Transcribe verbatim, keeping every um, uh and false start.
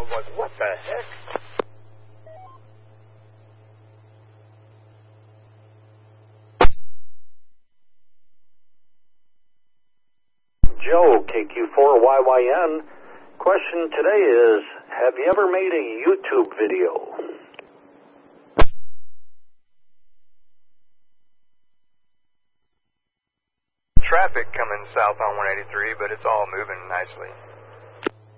was like, what the heck? Joe, K Q four Y Y N. Question today is, have you ever made a YouTube video? Traffic coming south on one eighty-three, but it's all moving nicely.